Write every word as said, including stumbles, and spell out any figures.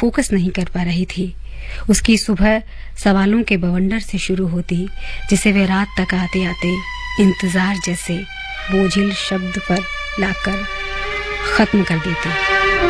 Focus नहीं कर पा रही थी। उसकी सुबह सवालों के बवंडर से शुरू होती, जिसे वे रात तक आते आते इंतजार जैसे बोझिल शब्द पर लाकर खत्म कर देती।